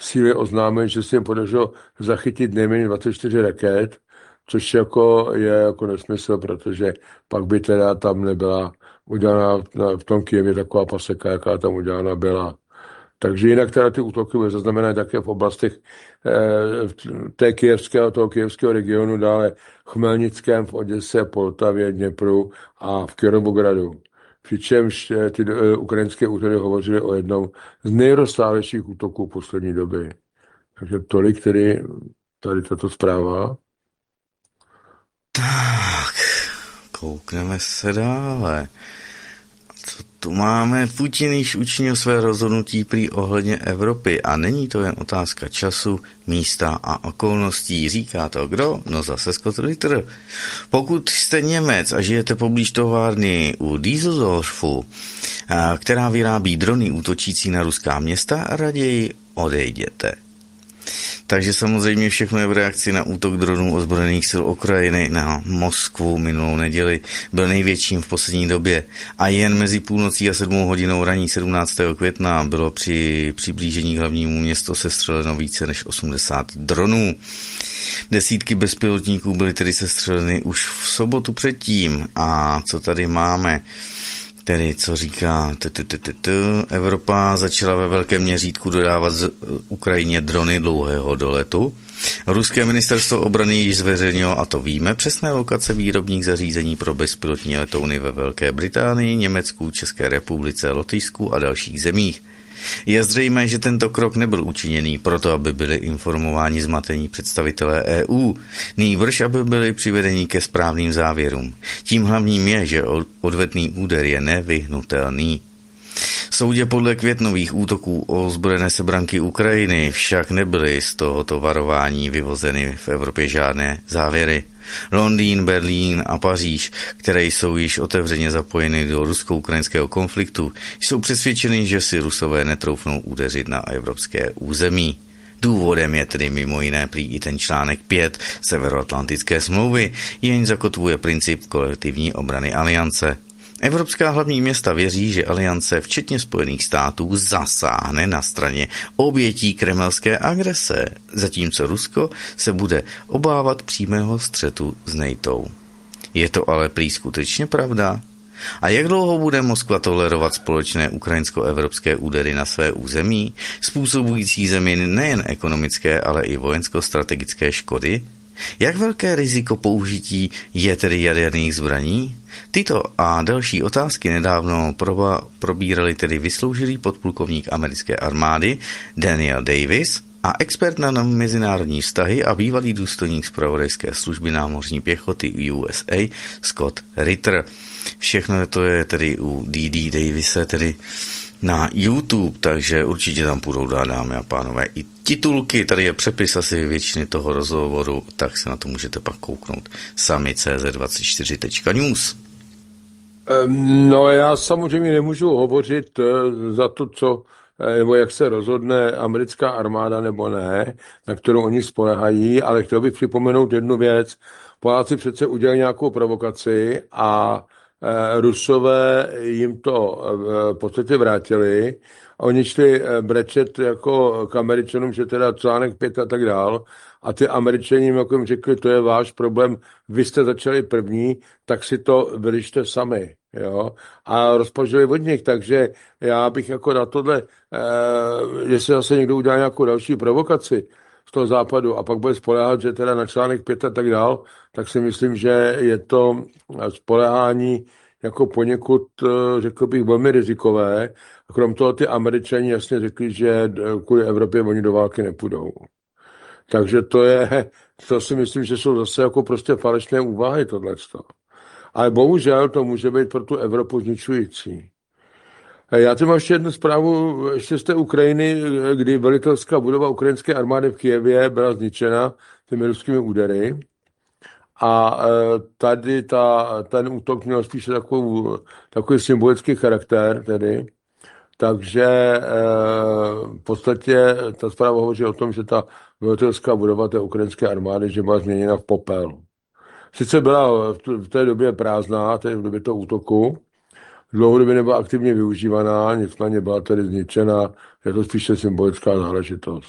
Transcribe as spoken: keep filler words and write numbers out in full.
síly oznámili, že se jim podařilo zachytit nejméně dvacet čtyři raket, což jako je jako nesmysl, protože pak by teda tam nebyla udělána v tom Kyjevě taková paseka, jaká tam udělána byla. Takže jinak teda ty útoky byly zaznamenané také v oblastech eh, té kyjevského, toho kyjevského regionu, dále v Chmelnickém, v Oděse, Poltavě, Dněpru a v Kirovogradu. Přičemž ty eh, ukrajinské útoky hovořily o jednom z nejrozsáhlejších útoků poslední doby. Takže tolik tedy tady tato zpráva. Tak, koukneme se dále. Co tu máme? Putin již učinil své rozhodnutí prý ohledně Evropy a není to jen otázka času, místa a okolností. Říká to kdo? No zase Scott Ritter. Pokud jste Němec a žijete poblíž továrny u Düsseldorfu, která vyrábí drony útočící na ruská města, raději odejděte. Takže samozřejmě všechno je v reakci na útok dronů ozbrojených sil Ukrajiny na Moskvu minulou neděli. Byl největším v poslední době a jen mezi půlnocí a sedmou hodinou raní sedmnáctého května bylo při přiblížení k hlavnímu městu sestřeleno více než osmdesát dronů. Desítky bezpilotníků byly tedy sestřeleny už v sobotu předtím. A co tady máme? Tedy, co říká, Evropa začala ve velkém měřítku dodávat z Ukrajině drony dlouhého doletu. Ruské ministerstvo obrany již zveřejnilo, a to víme, přesné lokace výrobních zařízení pro bezpilotní letouny ve Velké Británii, Německu, České republice, Lotyšsku a dalších zemích. Je zřejmé, že tento krok nebyl učiněný proto, aby byli informováni zmatení představitelé E U, nýbrž aby byli přivedeni ke správným závěrům. Tím hlavním je, že odvetný úder je nevyhnutelný. Soudě podle květnových útoků o ozbrojené sebranky Ukrajiny však nebyly z tohoto varování vyvozeny v Evropě žádné závěry. Londýn, Berlín a Paříž, které jsou již otevřeně zapojeny do rusko-ukrajinského konfliktu, jsou přesvědčeny, že si Rusové netroufnou udeřit na evropské území. Důvodem je tedy mimo jiné prý i ten článek pět Severoatlantické smlouvy, jenž zakotvuje princip kolektivní obrany aliance. Evropská hlavní města věří, že aliance, včetně Spojených států, zasáhne na straně obětí kremelské agrese, zatímco Rusko se bude obávat přímého střetu s NATO. Je to ale prý skutečně pravda? A jak dlouho bude Moskva tolerovat společné ukrajinsko-evropské údery na své území, způsobující zemi nejen ekonomické, ale i vojensko-strategické škody? Jak velké riziko použití je tedy jaderných zbraní? Tyto a další otázky nedávno proba, probírali tedy vysloužilý podplukovník americké armády Daniel Davis a expert na mezinárodní vztahy a bývalý důstojník zpravodajské služby námořní pěchoty U S A Scott Ritter. Všechno to je tedy u D D Davise, tedy na YouTube, takže určitě tam půjdou dát, dámy a pánové, i titulky, tady je přepis asi většiny toho rozhovoru, tak se na to můžete pak kouknout sami C Z dvacet čtyři tečka news. No já samozřejmě nemůžu hovořit za to, co, nebo jak se rozhodne americká armáda nebo ne, na kterou oni spolehají, ale chtěl bych připomenout jednu věc. Poláci přece udělali nějakou provokaci a Rusové jim to v podstatě vrátili a oni šli brečet jako k Američanům, že teda článek pět a tak dál a ty Američani jim jako jim řekli, to je váš problém, vy jste začali první, tak si to vyřešte sami, jo, a rozpažili od nich, takže já bych jako na tohle, eh, jestli zase někdo udělá nějakou další provokaci z toho západu a pak bude spoléhat, že teda na článek pět a tak dál, tak si myslím, že je to spoléhání jako poněkud, řekl bych, velmi rizikové. A krom toho ty Američani jasně řekli, že kvůli Evropě oni do války nepůjdou. Takže to je, to si myslím, že jsou zase jako prostě falešné úvahy tohleto. Ale bohužel to může být pro tu Evropu zničující. Já tu mám ještě jednu zprávu ještě z té Ukrajiny, kdy velitelská budova ukrajinské armády v Kyjevě byla zničena těmi ruskými údery. A tady ta, ten útok měl spíše takovou, takový symbolický charakter tedy. Takže v podstatě ta zpráva hovoří o tom, že ta velitelská budova té ukrajinské armády, že byla změněna v popel. Sice byla v té době prázdná, tedy v době toho útoku, dlouhodobě nebyla aktivně využívaná, nicméně byla tedy zničena, je to spíše symbolická záležitost.